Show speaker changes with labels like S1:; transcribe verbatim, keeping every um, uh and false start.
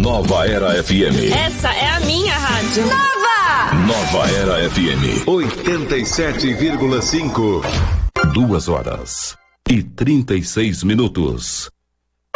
S1: Nova Era F M.
S2: Essa é a minha rádio.
S3: Nova!
S1: Nova Era F M.
S4: oitenta e sete vírgula cinco.
S1: Duas horas e trinta e seis minutos.